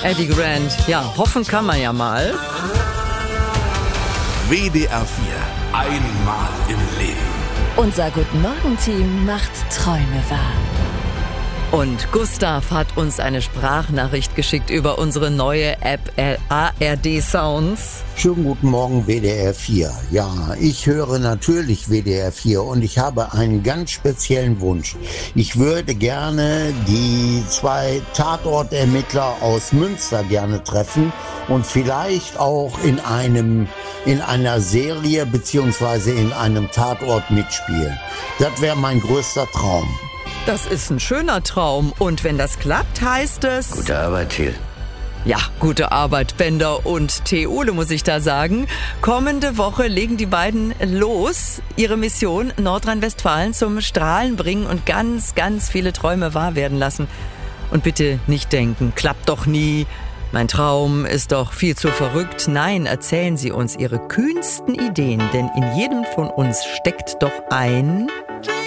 Eddie Grant. Ja, hoffen kann man ja mal. WDR 4. Einmal im Leben. Unser Guten-Morgen-Team macht Träume wahr. Und Gustav hat uns eine Sprachnachricht geschickt über unsere neue App ARD Sounds. Schönen guten Morgen, WDR 4. Ja, ich höre natürlich WDR 4 und ich habe einen ganz speziellen Wunsch. Ich würde gerne die 2 Tatortermittler aus Münster gerne treffen und vielleicht auch in einer Serie beziehungsweise in einem Tatort mitspielen. Das wäre mein größter Traum. Das ist ein schöner Traum. Und wenn das klappt, heißt es... Gute Arbeit, Thiel. Ja, gute Arbeit, Bender und Theole, muss ich da sagen. Kommende Woche legen die beiden los. Ihre Mission, Nordrhein-Westfalen zum Strahlen bringen und ganz, ganz viele Träume wahr werden lassen. Und bitte nicht denken, klappt doch nie. Mein Traum ist doch viel zu verrückt. Nein, erzählen Sie uns Ihre kühnsten Ideen, denn in jedem von uns steckt doch ein...